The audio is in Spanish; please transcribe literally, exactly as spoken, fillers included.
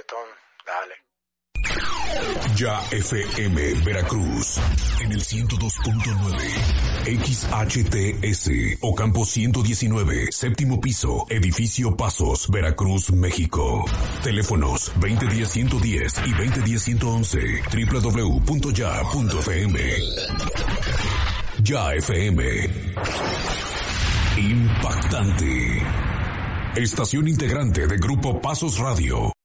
reggaetón, dale. Ya F M Veracruz en el ciento dos punto nueve, X H T S Ocampo ciento diecinueve, séptimo piso, edificio Pasos, Veracruz, México. Teléfonos veinte diez ciento diez y veinte diez ciento once, doble u doble u doble u punto ya punto f m. Ya F M. Impactante. Estación integrante de Grupo Pasos Radio.